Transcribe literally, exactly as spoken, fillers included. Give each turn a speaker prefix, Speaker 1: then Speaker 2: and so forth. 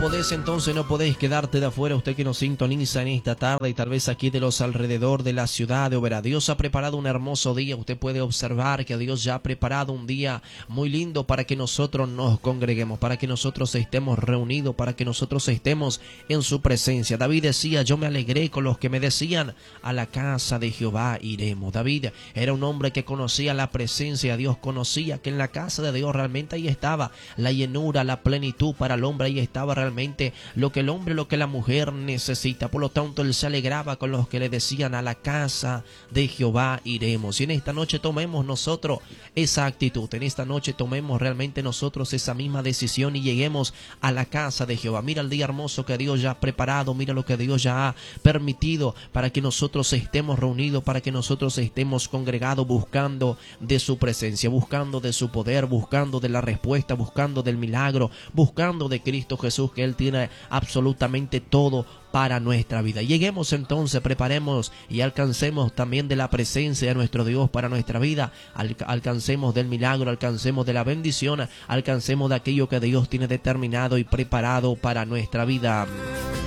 Speaker 1: podés entonces, no podés quedarte de afuera, usted que nos sintoniza en esta tarde y tal vez aquí de los alrededor de la ciudad de Oberá. Dios ha preparado un hermoso día, usted puede observar que Dios ya ha preparado un día muy lindo para que nosotros nos congreguemos, para que nosotros estemos reunidos, para que nosotros estemos en su presencia. David decía, yo me alegré con los que me decían, a la casa de Jehová iremos. David era un hombre que conocía la presencia de Dios, conocía que en la casa de Dios realmente ahí estaba la llenura, la plenitud para el hombre, ahí estaba realmente lo que el hombre, lo que la mujer necesita. Por lo tanto, él se alegraba con los que le decían, a la casa de Jehová iremos. Y en esta noche tomemos nosotros esa actitud, en esta noche tomemos realmente nosotros esa misma decisión y lleguemos a la casa de Jehová. Mira el día hermoso que Dios ya ha preparado, mira lo que Dios ya ha permitido para que nosotros estemos reunidos, para que nosotros estemos congregados buscando de su presencia, buscando de su poder, buscando de la respuesta, buscando del milagro, buscando de Cristo Jesús, que Él tiene absolutamente todo para nuestra vida. Lleguemos entonces, preparemos y alcancemos también de la presencia de nuestro Dios para nuestra vida, Al, alcancemos del milagro, alcancemos de la bendición, alcancemos de aquello que Dios tiene determinado y preparado para nuestra vida.